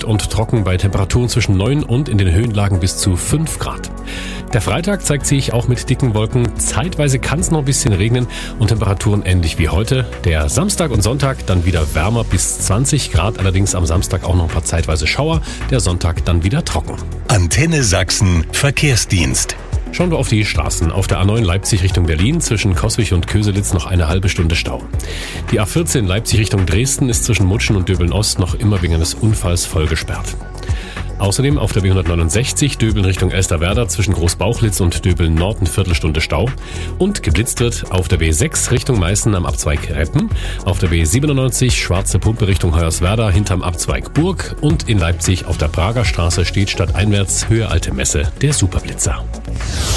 und trocken bei Temperaturen zwischen 9 und in den Höhenlagen bis zu 5 Grad. Der Freitag zeigt sich auch mit dicken Wolken. Zeitweise kann es noch ein bisschen regnen und Temperaturen ähnlich wie heute. Der Samstag und Sonntag dann wieder wärmer bis 20 Grad, allerdings am Samstag auch noch ein paar zeitweise Schauer. Der Sonntag dann wieder trocken. Antenne Sachsen Verkehrsdienst. Schauen wir auf die Straßen. Auf der A9 Leipzig Richtung Berlin zwischen Coswig und Köselitz noch eine halbe Stunde Stau. Die A14 Leipzig Richtung Dresden ist zwischen Mutschen und Döbeln-Ost noch immer wegen eines Unfalls voll gesperrt. Außerdem auf der B169 Döbeln Richtung Elsterwerda zwischen Großbauchlitz und Döbeln Nord eine Viertelstunde Stau. Und geblitzt wird auf der B6 Richtung Meißen am Abzweig Reppen, auf der B97 Schwarze Pumpe Richtung Hoyerswerda hinterm Abzweig Burg und in Leipzig auf der Prager Straße steht stadteinwärts Höhe Alte Messe der Superblitzer.